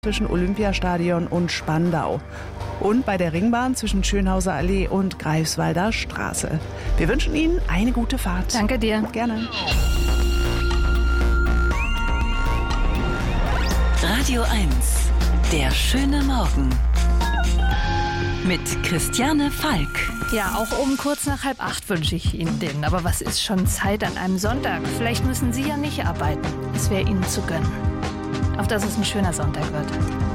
zwischen Olympiastadion und Spandau. Und bei der Ringbahn zwischen Schönhauser Allee und Greifswalder Straße. Wir wünschen Ihnen eine gute Fahrt. Danke dir. Gerne. Radio 1, der schöne Morgen. Mit Christiane Falk. Ja, auch um kurz nach 7:30 wünsche ich Ihnen den. Aber was ist schon Zeit an einem Sonntag? Vielleicht müssen Sie ja nicht arbeiten. Es wäre Ihnen zu gönnen. Auf dass es ein schöner Sonntag wird.